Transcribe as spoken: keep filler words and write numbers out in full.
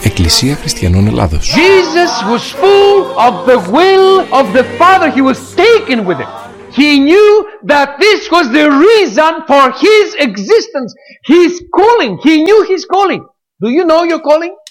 Εκκλησία Χριστιανών Ελλάδος. Jesus was full of the will of the Father. He was taken with it. He knew that this was the reason for his existence. His calling. He knew his calling. Do you know your calling?